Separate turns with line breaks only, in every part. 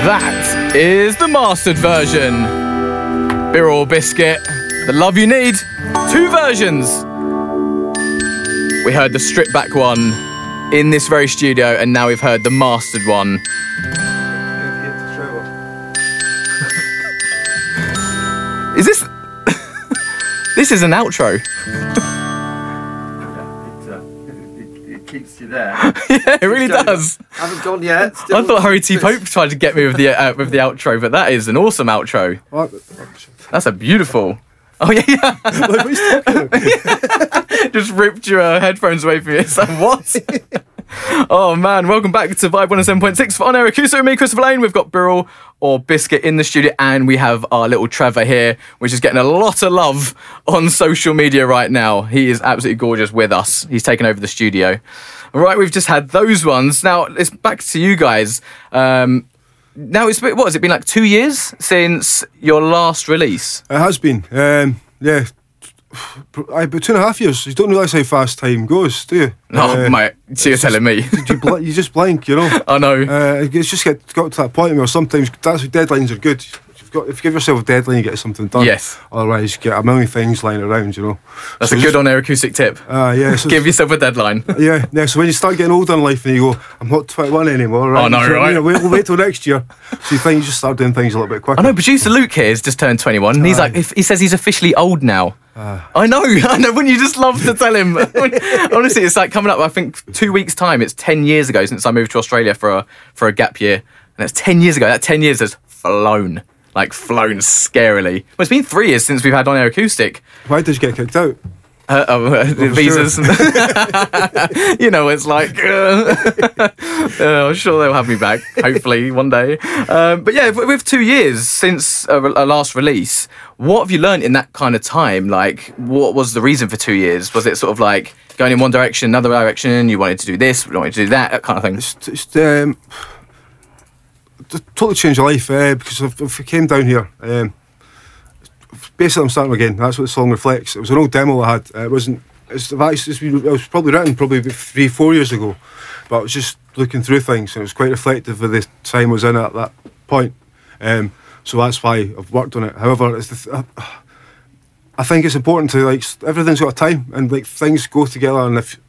That is the mastered version. Beer or Biscuit, the love you need. 2 versions. We heard the stripped back one in this very studio, and now we've heard the mastered one. Is this... This is an outro.
It keeps you there.
Yeah, it really does.
I haven't gone yet.
I thought Harry T. Pope tried to get me with the outro, but that is an awesome outro. That's a beautiful... Oh, yeah.
What are you talking about?
Just ripped your headphones away from you. It's like, what? Oh, man. Welcome back to Vibe 107.6 for On Air Acoustic with me, Christopher Lane. We've got Birrell or Biscuit in the studio, and we have our little Trevor here, which is getting a lot of love on social media right now. He is absolutely gorgeous with us. He's taken over the studio. All right, we've just had those ones. Now, it's back to you guys. Now, it's what has it been, like 2 years since your last release?
It has been, yeah. About 2.5 years. You don't realise how fast time goes, do you?
Oh, mate, so you're telling me.
You just blink, you know.
I know.
It's just got to that point where sometimes that's why deadlines are good. If you give yourself a deadline, you get something done.
Yes.
Otherwise, you get a million things lying around, you know.
That's a good On Air Acoustic tip.
Yeah. So
give yourself a deadline.
Yeah. So when you start getting older in life and you go, I'm not 21 anymore, right?
Oh, no,
so,
right?
You know, we'll wait till next year. So you think you just start doing things a little bit quicker.
I know, producer Luke here has just turned 21. And he's like, he says he's officially old now. I know. Wouldn't you just love to tell him? Honestly, it's like coming up, I think 2 weeks' time, it's 10 years ago since I moved to Australia for a gap year. And it's 10 years ago. That 10 years has flown. Like, flown scarily. Well, it's been 3 years since we've had On Air Acoustic.
Why did you get kicked out?
Visas. Sure. You know, it's like, I'm sure they'll have me back, hopefully, one day. But yeah, with 2 years since a last release, what have you learned in that kind of time? Like, what was the reason for 2 years? Was it sort of like going in one direction, another direction, you wanted to do this, you wanted to do that kind of thing?
It's totally changed your life, because if I came down here, basically I'm starting again. That's what the song reflects. It was an old demo I had. It was probably written about 3-4 years ago, but I was just looking through things, and it was quite reflective of the time I was in at that point. So that's why I've worked on it. However, I think it's important to, like, everything's got a time, and like things go together. And if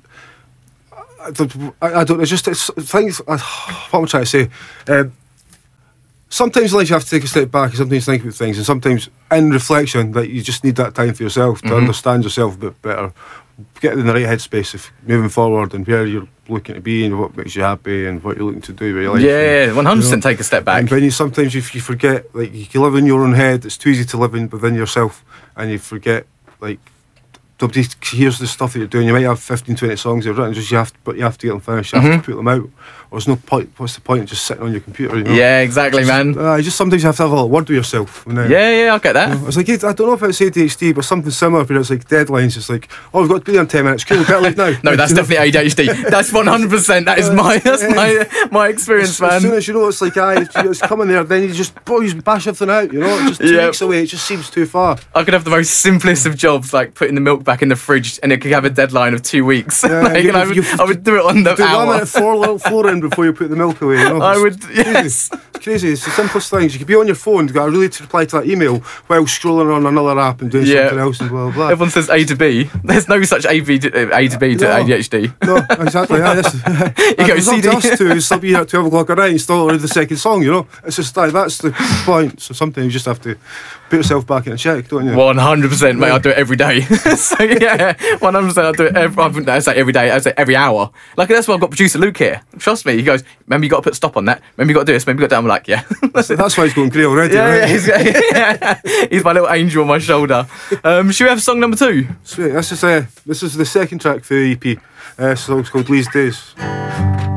I don't, it's things. What am I trying to say? Sometimes in life you have to take a step back and sometimes think about things, and sometimes in reflection that you just need that time for yourself to understand yourself a bit better, get in the right headspace of moving forward and where you're looking to be and what makes you happy and what you're looking to do with your life.
Yeah, 100% take a step back.
And when sometimes if you forget, like, you can live in your own head, it's too easy to live within yourself, and you forget, like, nobody hears the stuff that you're doing. You might have 15-20 songs you've written, you have to get them finished, you have to put them out, or there's no point. What's the point of just sitting on your computer, you know?
Yeah, exactly, man.
Just sometimes you have to have a little word with yourself.
Yeah, I get that.
You know, it's like, I don't know if it's ADHD, but something similar, but it's like deadlines. It's like, oh, we've got to be there in 10 minutes. Cool, we better leave now.
No, that's definitely ADHD. That's 100%. That is my experience, man.
As soon as you know, it's like, it's coming there, then you just bash everything out, you know? It just 2 weeks away, it just seems too far.
I could have the most simplest of jobs, like putting the milk back in the fridge, and it could have a deadline of 2 weeks.
Yeah,
I would do it on the hour.
1 minute floor in before you put the milk away, you know?
I would, yes.
It's crazy. It's the simplest things. You could be on your phone, got to really reply to that email while scrolling on another app and doing something else and blah, blah, blah.
Everyone says A to B. There's no such A to B to ADHD.
No, exactly.
You go CD.
Us to is be here at 12 o'clock at night and still read the second song, you know? It's just that's the point. So sometimes you just have to put yourself back in a check, don't you?
100%, mate. I do it every day. So yeah, 100%. I do it every day. I say every hour. Like, that's why I've got producer Luke here. Trust me. He goes, remember you got to put a stop on that. Remember you got to do this. Remember you got to do that. I'm like, yeah.
That's why he's going grey already, right?
Yeah, he's my little angel on my shoulder. Should we have song number 2?
Sweet. This is the second track for the EP. The song's called Lee's Days.